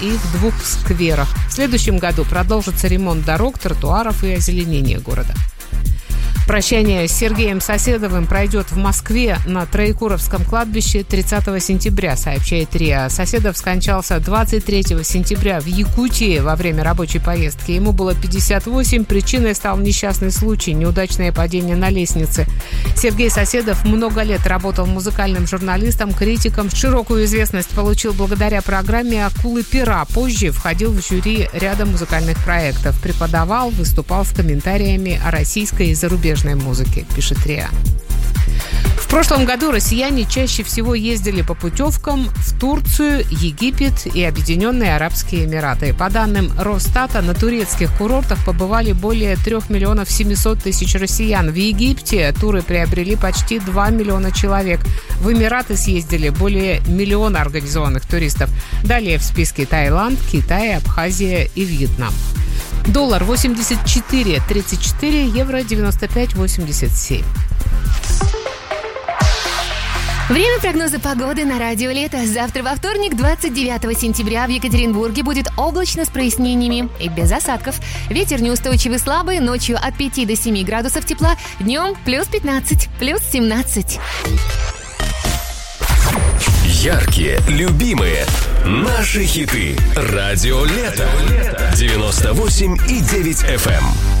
и в 2 скверах. В следующем году продолжится ремонт дорог, тротуаров и озеленение города. Прощание с Сергеем Соседовым пройдет в Москве на Троекуровском кладбище 30 сентября, сообщает РИА. Соседов скончался 23 сентября в Якутии во время рабочей поездки. Ему было 58. Причиной стал несчастный случай – неудачное падение на лестнице. Сергей Соседов много лет работал музыкальным журналистом, критиком. Широкую известность получил благодаря программе «Акулы пера». Позже входил в жюри ряда музыкальных проектов. Преподавал, выступал с комментариями о российской и зарубежной музыки, пишет РИА. В прошлом году россияне чаще всего ездили по путевкам в Турцию, Египет и Объединенные Арабские Эмираты. По данным Росстата, на турецких курортах побывали более 3 миллионов 700 тысяч россиян. В Египте туры приобрели почти 2 миллиона человек. В Эмираты съездили более миллиона организованных туристов. Далее в списке Таиланд, Китай, Абхазия и Вьетнам. Доллар 84.34, евро 95.87. Время прогноза погоды на радио Лето. Завтра во вторник, 29 сентября, в Екатеринбурге будет облачно с прояснениями и без осадков. Ветер неустойчивый слабый, ночью от 5 до 7 градусов тепла, днем плюс 15, плюс 17. Яркие, любимые, наши хиты. Радио Лето. 98,9 FM.